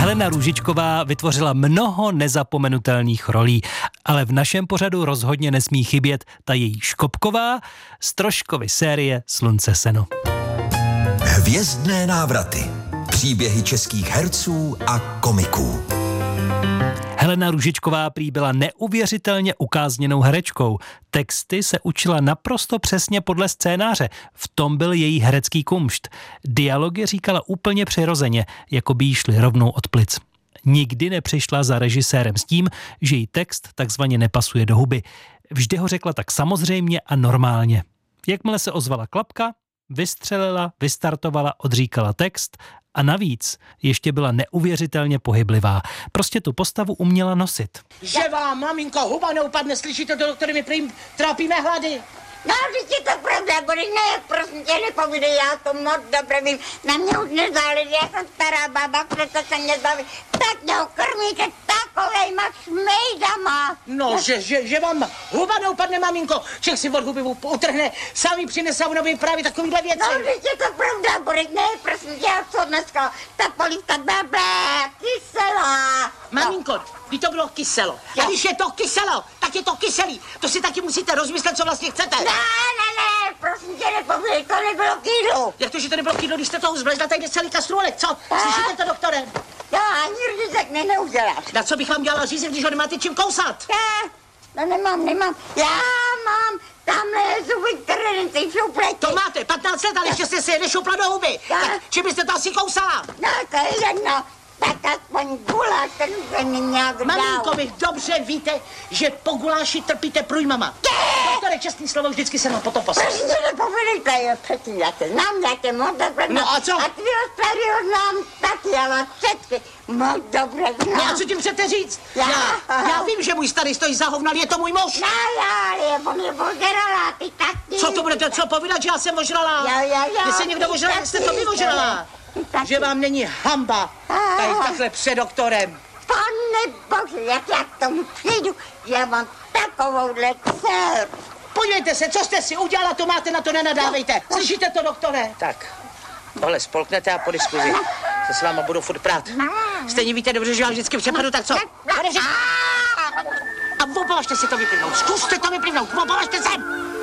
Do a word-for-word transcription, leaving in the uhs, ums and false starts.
Helena Růžičková vytvořila mnoho nezapomenutelných rolí, ale v našem pořadu rozhodně nesmí chybět ta její škopková z Troškovy série Slunce seno. Hvězdné návraty. Příběhy českých herců a komiků. Helena Růžičková prý byla neuvěřitelně ukázněnou herečkou. Texty se učila naprosto přesně podle scénáře. V tom byl její herecký kumšt. Dialogy říkala úplně přirozeně, jako by jí šly rovnou od plic. Nikdy nepřišla za režisérem s tím, že jí text takzvaně nepasuje do huby. Vždy ho řekla tak samozřejmě a normálně. Jakmile se ozvala klapka, vystřelila, vystartovala, odříkala text a navíc ještě byla neuvěřitelně pohyblivá. Prostě tu postavu uměla nosit. Že vám, maminko, huba neupadne, slyšíte to, doktory, my prý trápíme hlady. No, když je to pravda, Boris, ne, prosím tě, nepovídej, já to moc dobře vím, na mě už nezáleží, já jsem stará baba, přece se mě baví, tak mě ho krmíte takovejma šmejdama. No, že, že, že vám huba neupadne, maminko, Čech si od huby utrhne, sami přinese a ono právě takovýhle věci. No, když je to pravda, Boris, ne, prosím tě, já co dneska, ta polívka blblé, kyselá. Maminko, by to bylo kyselo. A když je to kyselo, tak je to kyselý. To si taky musíte rozmyslet, co vlastně chcete. Ne, ne, ne, prosím tě, nepovídej, to nebylo kýdlo. Jak to, že to nebylo kýdlo, když jste toho zblezla tady celý kastrůlek, co? Slyšíte to, doktore? Já ani řízek ne, neuděláš. Na co bych vám dělala řízek, když ho nemáte čím kousat? Ne, no nemám, nemám, já mám tamhle zuby, které nejsou pleti. To máte, patnáct let, ale ještě jste si je nešoupla do huby. Tak čím byste to asi kousala? No, to je jedno. Tak aspoň guláš, ten se mi nějak dál. Maminko, vy dobře víte, že po guláši trpíte průjmama. Doktore, čestný slovo, vždycky se nám potom poslat. Prosím tě, nepovědejte, jo, předtím, já tě znám, já tě moc dobře znám. No a co? A tvýho starého znám taky, já vás všechny moc dobře znám. No a co tím chcete říct? Já, já, já vím, že můj starý stojí za hovno, ale je to můj muž. No já, je, on je ožralá, ty taky. Co to budete co povídat, že já jsem ožralá? Jo, jo, jo. Jestli někdo ožralá, tak jste to vy ožralá. Že vám není hamba tady takhle před doktorem. Pane bože, jak já k tomu přijdu, já mám takovouhle dceru. Podívejte se, co jste si udělala, to máte, na to nenadávejte. Slyšíte to, doktore? Tak, tohle spolknete a po diskuzi se s váma budu furt prát. Stejně víte dobře, že vám vždycky přepadu, tak co? A opavažte si to vyplivnout, zkuste to vyplivnout, opavažte se!